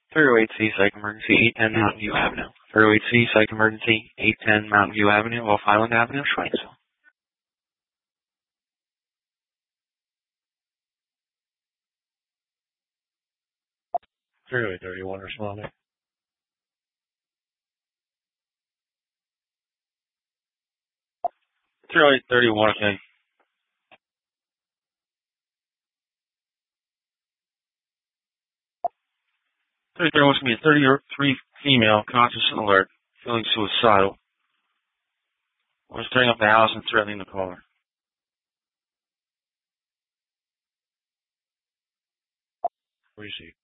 308C, Psych Emergency, 810 Mountain View Avenue. 308C, Psych Emergency, 810 Mountain View Avenue, off Highland Avenue, Schwainsville. 30831 responding. 30831, okay. 331 wants to be a 33 female, conscious and alert, feeling suicidal. Was tearing up the house and threatening the caller. Receive.